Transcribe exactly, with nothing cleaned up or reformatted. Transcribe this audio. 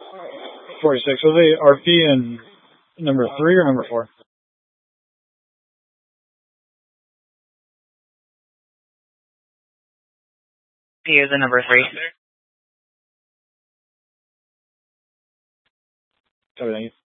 forty-six. Was the R P in number three or number four? He is in number three. Everything.